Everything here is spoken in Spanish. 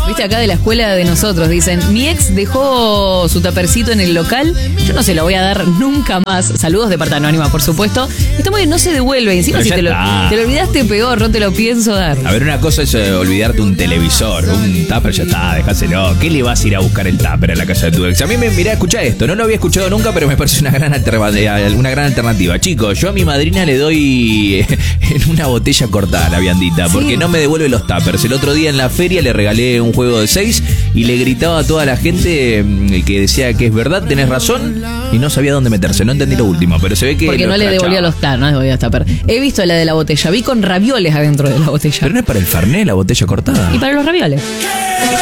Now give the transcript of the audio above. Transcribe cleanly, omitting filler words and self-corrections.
Viste, acá de la escuela de nosotros dicen, mi ex dejó su tapercito en el local, yo no se lo voy a dar nunca más. Saludos de parte anónima, por supuesto. Está muy bien, no se devuelve. Encima Pero si ya te lo está. olvidaste, peor, no te lo pienso dar. A ver, una cosa es olvidarte un televisor, un tupper, ya está, dejáselo. ¿Qué le vas a ir a buscar el tupper a la casa de tu ex? A mí mirá, escucha esto, no lo había escuchado nunca, pero me parece una gran alternativa. Chicos, yo a mi madrina le doy en una botella cortada la viandita, porque no me devuelve los tuppers. El otro día en la feria le regalé un juego de 6 y le gritaba a toda la gente que decía que es verdad, tenés razón, y no sabía dónde meterse. No entendí lo último, pero se ve que Porque no le devolvía los tuppers, no devolvía los tuppers. He visto la de la botella, vi con ravioles adentro de la botella. Pero no es para el Fernet la botella cortada. Y para los ravioles.